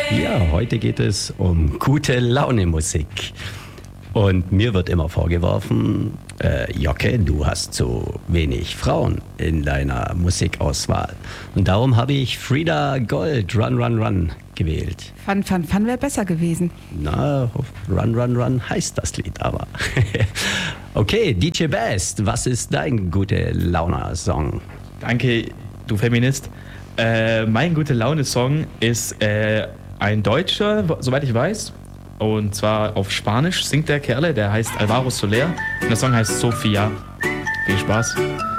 Ja, heute geht es um gute Laune Musik. Und mir wird immer vorgeworfen, Jocke, du hast zu wenig Frauen in deiner Musikauswahl. Und darum habe ich Frida Gold, Run, Run, Run gewählt. Fun wäre besser gewesen. Na, Run, Run, Run heißt das Lied aber. Okay, DJ Best, was ist dein gute Laune-Song? Danke, du Feminist. Mein gute Laune-Song ist ein Deutscher, soweit ich weiß. Und zwar auf Spanisch singt der Kerle, der heißt Alvaro Soler. Und der Song heißt Sofia. Viel Spaß.